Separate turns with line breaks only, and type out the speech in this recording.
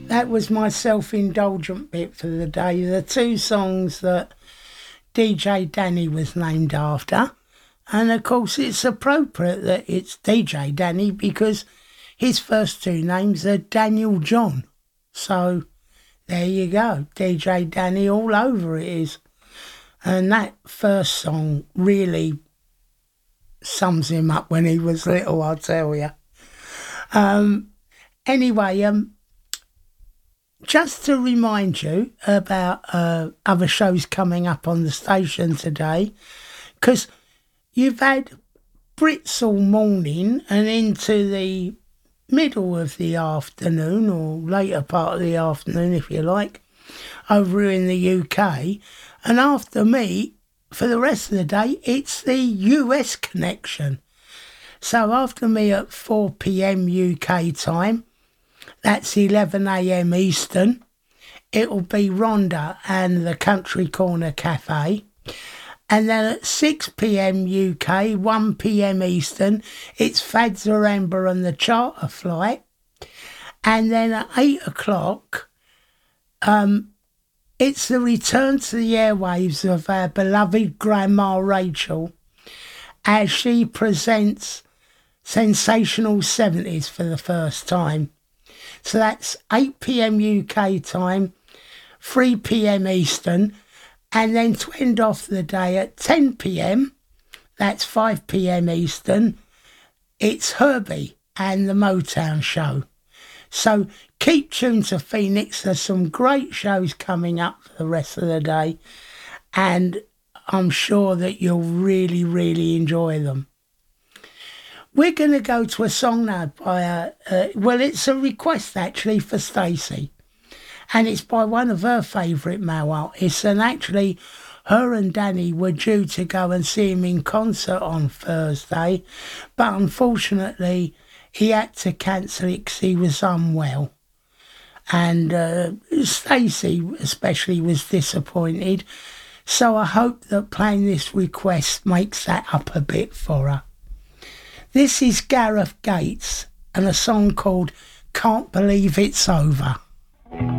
That was my self-indulgent bit for the day. The two songs that DJ Danny was named after. And of course it's appropriate that it's DJ Danny because his first two names are Daniel John. So there you go, DJ Danny all over it is. And that first song really sums him up when he was little, I'll tell you. Anyway, just to remind you about other shows coming up on the station today, because you've had Brits all morning and into the middle of the afternoon, or later part of the afternoon if you like, over in the UK, and after me, for the rest of the day, it's the US connection. So after me at 4 p.m. UK time, that's 11 a.m. Eastern, it'll be Rhonda and the Country Corner Cafe. And then at 6 p.m. UK, 1 p.m. Eastern, it's Fadza Amber and the Charter Flight. And then at 8 o'clock, it's the return to the airwaves of our beloved Grandma Rachel as she presents Sensational 70s for the first time. So that's 8 p.m. UK time, 3 p.m. Eastern, and then to end off the day at 10 p.m, that's 5 p.m. Eastern, it's Herbie and the Motown Show. So keep tuned to Phoenix. There's some great shows coming up for the rest of the day, and I'm sure that you'll really, really enjoy them. We're going to go to a song now by, it's a request actually for Stacey. And it's by one of her favourite male artists. And actually, her and Danny were due to go and see him in concert on Thursday. But unfortunately, he had to cancel it because he was unwell. And Stacey especially was disappointed. So I hope that playing this request makes that up a bit for her. This is Gareth Gates and a song called Can't Believe It's Over.